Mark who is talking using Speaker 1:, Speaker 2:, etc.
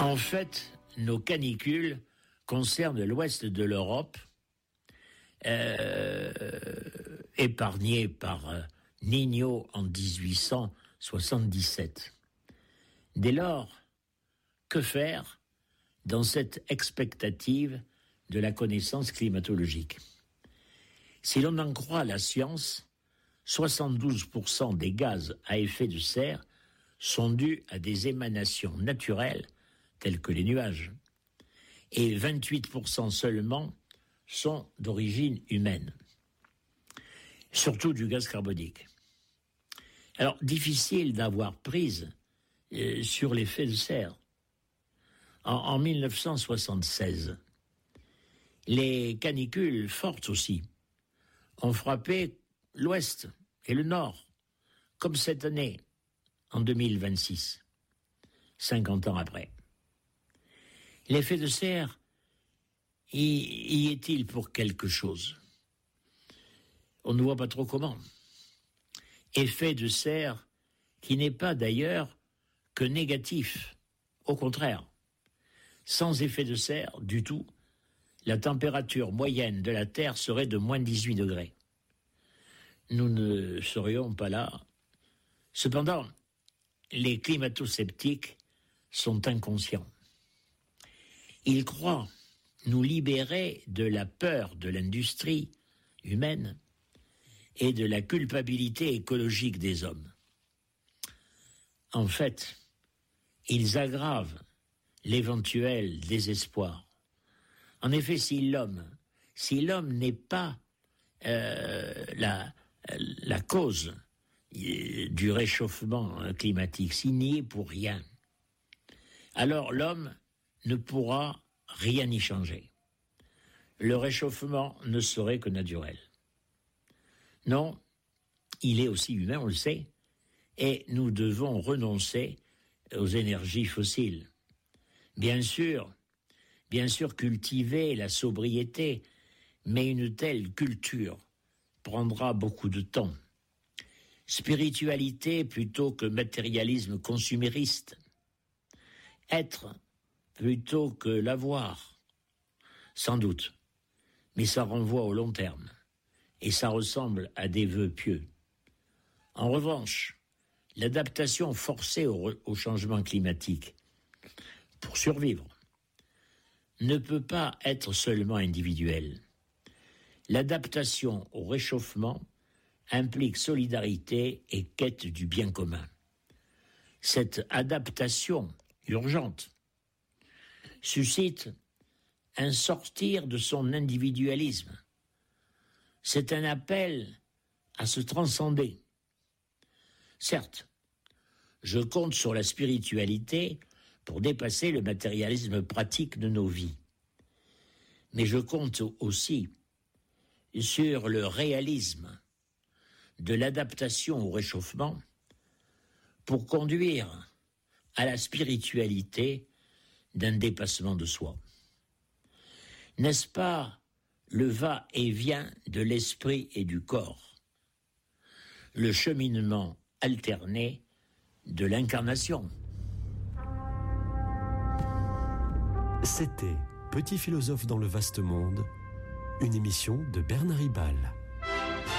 Speaker 1: En fait, nos canicules concernent l'ouest de l'Europe, épargné par Niño en 1877. Dès lors, que faire dans cette expectative de la connaissance climatologique? Si l'on en croit la science, 72% des gaz à effet de serre sont dus à des émanations naturelles telles que les nuages, et 28% seulement sont d'origine humaine, surtout du gaz carbonique. Alors, difficile d'avoir prise sur l'effet de serre. En 1976, les canicules fortes aussi ont frappé l'Ouest et le Nord, comme cette année, en 2026, 50 ans après. L'effet de serre, y est-il pour quelque chose? On ne voit pas trop comment. Effet de serre qui n'est pas d'ailleurs que négatif. Au contraire, sans effet de serre du tout, la température moyenne de la Terre serait de moins 18 degrés. Nous ne serions pas là. Cependant, les climato-sceptiques sont inconscients. Ils croient nous libérer de la peur de l'industrie humaine et de la culpabilité écologique des hommes. En fait, ils aggravent l'éventuel désespoir. En effet, si l'homme n'est pas la cause du réchauffement climatique, s'il n'y est pour rien, alors l'homme ne pourra rien y changer. Le réchauffement ne serait que naturel. Non, il est aussi humain, on le sait, et nous devons renoncer aux énergies fossiles. Bien sûr, cultiver la sobriété, mais une telle culture prendra beaucoup de temps. Spiritualité plutôt que matérialisme consumériste. Être plutôt que l'avoir. Sans doute, mais ça renvoie au long terme, et ça ressemble à des vœux pieux. En revanche, l'adaptation forcée au changement climatique, pour survivre, ne peut pas être seulement individuelle. L'adaptation au réchauffement implique solidarité et quête du bien commun. Cette adaptation urgente suscite un sortir de son individualisme. C'est un appel à se transcender. Certes, je compte sur la spiritualité pour dépasser le matérialisme pratique de nos vies. Mais je compte aussi sur le réalisme de l'adaptation au réchauffement pour conduire à la spiritualité d'un dépassement de soi. N'est-ce pas le va-et-vient de l'esprit et du corps, le cheminement alterné de l'incarnation?
Speaker 2: C'était Petit philosophe dans le vaste monde, une émission de Bernard Ribal.